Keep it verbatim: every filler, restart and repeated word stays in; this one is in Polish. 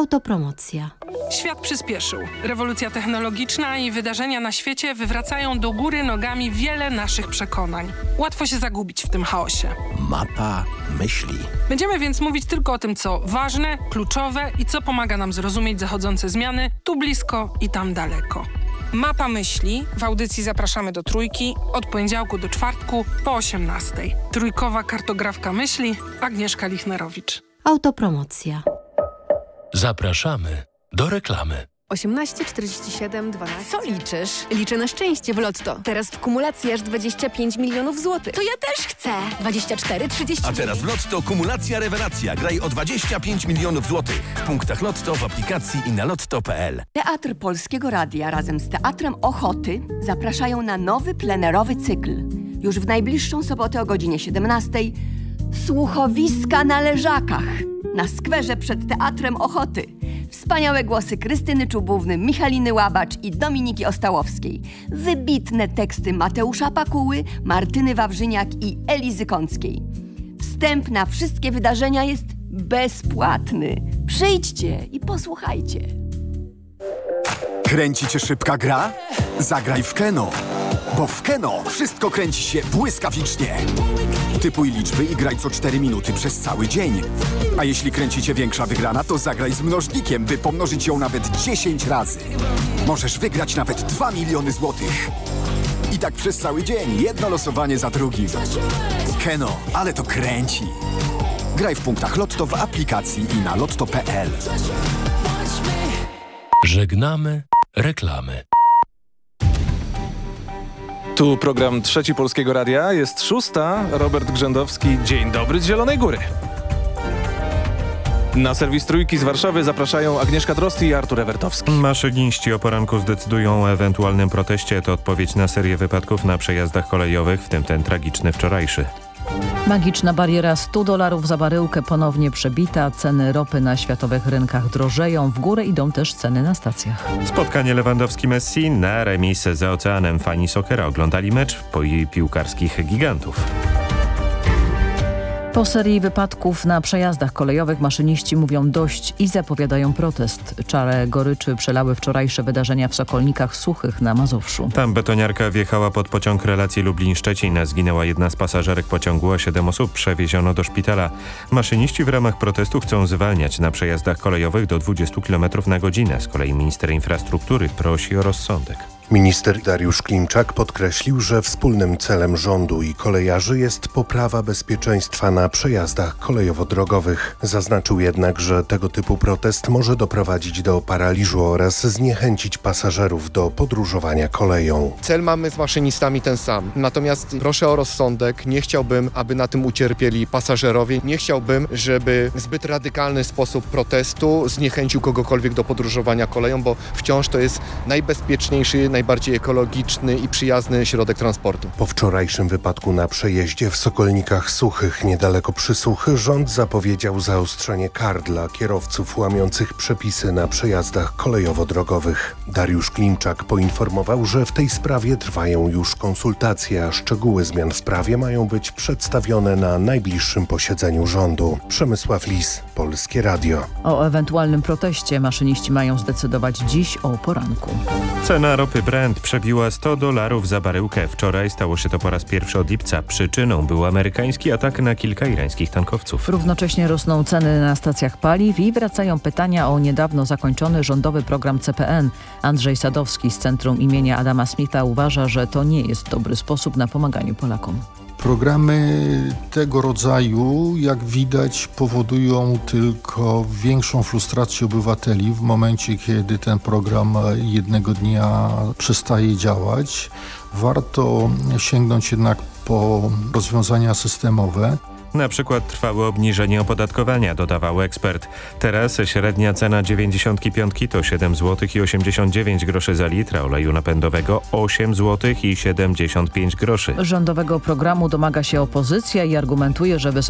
Autopromocja. Świat przyspieszył. Rewolucja technologiczna i wydarzenia na świecie wywracają do góry nogami wiele naszych przekonań. Łatwo się zagubić w tym chaosie. Mapa myśli. Będziemy więc mówić tylko o tym, co ważne, kluczowe i co pomaga nam zrozumieć zachodzące zmiany tu blisko i tam daleko. Mapa myśli. W audycji zapraszamy do Trójki od poniedziałku do czwartku po osiemnastej. Trójkowa kartografka myśli Agnieszka Lichnerowicz. Autopromocja. Zapraszamy do reklamy. osiemnaście czterdzieści siedem dwanaście. Co liczysz? Liczę na szczęście w Lotto. Teraz w kumulacji aż dwadzieścia pięć milionów złotych. To ja też chcę. dwadzieścia cztery trzydzieści dziewięć. A teraz w Lotto kumulacja rewelacja. Graj o dwadzieścia pięć milionów złotych. W punktach Lotto, w aplikacji i na lotto kropka p l. Teatr Polskiego Radia razem z Teatrem Ochoty zapraszają na nowy plenerowy cykl. Już w najbliższą sobotę o godzinie siedemnastej Słuchowiska na Leżakach na skwerze przed Teatrem Ochoty. Wspaniałe głosy Krystyny Czubówny, Michaliny Łabacz i Dominiki Ostałowskiej. Wybitne teksty Mateusza Pakuły, Martyny Wawrzyniak i Elizy Kąckiej. Wstęp na wszystkie wydarzenia jest bezpłatny. Przyjdźcie i posłuchajcie. Kręci cię szybka gra? Zagraj w Keno. Bo w Keno wszystko kręci się błyskawicznie. Typuj liczby i graj co cztery minuty przez cały dzień. A jeśli kręci cię większa wygrana, to zagraj z mnożnikiem, by pomnożyć ją nawet dziesięć razy. Możesz wygrać nawet dwa miliony złotych. I tak przez cały dzień, jedno losowanie za drugim. Keno, ale to kręci. Graj w punktach Lotto w aplikacji i na lotto kropka p l. Żegnamy reklamy. Tu program Trzeci Polskiego Radia. Jest szósta. Robert Grzędowski. Dzień dobry z Zielonej Góry. Na serwis Trójki z Warszawy zapraszają Agnieszka Drozd i Artur Ewertowski. Maszyniści o poranku zdecydują o ewentualnym proteście. To odpowiedź na serię wypadków na przejazdach kolejowych, w tym ten tragiczny wczorajszy. Magiczna bariera sto dolarów za baryłkę ponownie przebita. Ceny ropy na światowych rynkach drożeją. W górę idą też ceny na stacjach. Spotkanie Lewandowski-Messi na remis za oceanem. Fani sokera oglądali mecz po piłkarskich gigantów. Po serii wypadków na przejazdach kolejowych maszyniści mówią dość i zapowiadają protest. Czarę goryczy przelały wczorajsze wydarzenia w Sokolnikach Suchych na Mazowszu. Tam betoniarka wjechała pod pociąg relacji Lublin-Szczecin. Zginęła jedna z pasażerek pociągu, a siedem osób przewieziono do szpitala. Maszyniści w ramach protestu chcą zwalniać na przejazdach kolejowych do dwudziestu kilometrów na godzinę. Z kolei minister infrastruktury prosi o rozsądek. Minister Dariusz Klimczak podkreślił, że wspólnym celem rządu i kolejarzy jest poprawa bezpieczeństwa na przejazdach kolejowo-drogowych. Zaznaczył jednak, że tego typu protest może doprowadzić do paraliżu oraz zniechęcić pasażerów do podróżowania koleją. Cel mamy z maszynistami ten sam. Natomiast proszę o rozsądek. Nie chciałbym, aby na tym ucierpieli pasażerowie. Nie chciałbym, żeby zbyt radykalny sposób protestu zniechęcił kogokolwiek do podróżowania koleją, bo wciąż to jest najbezpieczniejszy, najbardziej ekologiczny i przyjazny środek transportu. Po wczorajszym wypadku na przejeździe w Sokolnikach Suchych, niedaleko Przysuchy, rząd zapowiedział zaostrzenie kar dla kierowców łamiących przepisy na przejazdach kolejowo-drogowych. Dariusz Klimczak poinformował, że w tej sprawie trwają już konsultacje, a szczegóły zmian w prawie mają być przedstawione na najbliższym posiedzeniu rządu. Przemysław Lis, Polskie Radio. O ewentualnym proteście maszyniści mają zdecydować dziś o poranku. Cena ropy Brent przebiła sto dolarów za baryłkę. Wczoraj stało się to po raz pierwszy od lipca. Przyczyną był amerykański atak na kilka irańskich tankowców. Równocześnie rosną ceny na stacjach paliw i wracają pytania o niedawno zakończony rządowy program C P N. Andrzej Sadowski z Centrum imienia Adama Smitha uważa, że to nie jest dobry sposób na pomaganiu Polakom. Programy tego rodzaju, jak widać, powodują tylko większą frustrację obywateli w momencie, kiedy ten program jednego dnia przestaje działać. Warto sięgnąć jednak po rozwiązania systemowe. Na przykład trwałe obniżenie opodatkowania, dodawał ekspert. Teraz średnia cena dziewięćdziesiątki piątki to siedem złotych i osiemdziesiąt dziewięć groszy za litr, oleju napędowego osiem złotych i siedemdziesiąt pięć groszy. Rządowego programu domaga się opozycja i argumentuje, że